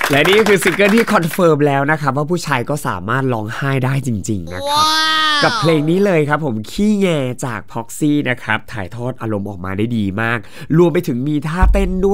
และนี่คือซิงเกิลที่คอนเฟิร์มแล้วนะครับว่าผู้ชายก็สามารถร้องไห้ได้จริงๆนะครับกับเพลงนี้เลยครับผมขี้แงจากพ็อกซี่นะครับถ่ายทอดอารมณ์ออกมาได้ดีมากรวมไปถึงมีท่าเต้นด้วย